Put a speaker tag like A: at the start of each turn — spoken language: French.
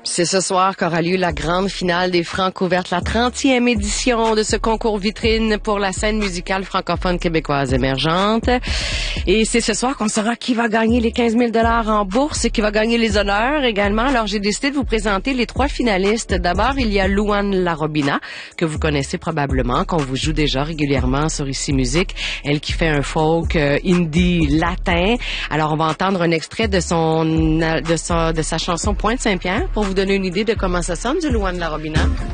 A: C'est ce soir qu'aura lieu la grande finale des Francouvertes, la 30e édition de ce concours vitrine pour la scène musicale francophone québécoise émergente. Et c'est ce soir qu'on saura qui va gagner les 15 000 $ en bourse et qui va gagner les honneurs également. Alors, j'ai décidé de vous présenter les 3 finalistes. D'abord, il y a Louane Larobina, que vous connaissez probablement, qu'on vous joue déjà régulièrement sur Ici Musique. Elle qui fait un folk indie latin. Alors, on va entendre un extrait de sa chanson Pointe Saint-Pierre pour vous donner une idée de comment ça sonne du Louane Larobina.